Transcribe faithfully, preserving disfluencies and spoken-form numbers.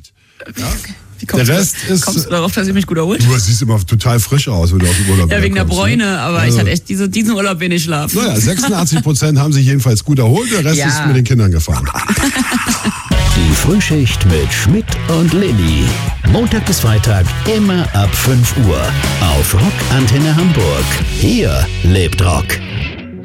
erholt. Ja? Wie kommst, der Rest du, ist, kommst du darauf, dass ich mich gut erholt? Du siehst immer total frisch aus, wenn du aus dem Urlaub Ja, wegen der kommst, Bräune, ne? aber also, ich hatte echt diese, diesen Urlaub wenig Schlaf. Naja, sechsundachtzig Prozent haben sich jedenfalls gut erholt, der Rest Ja. ist mit den Kindern gefahren. Die Frühschicht mit Schmidt und Lilly. Montag bis Freitag immer ab fünf Uhr. Auf Rock Antenne Hamburg. Hier lebt Rock.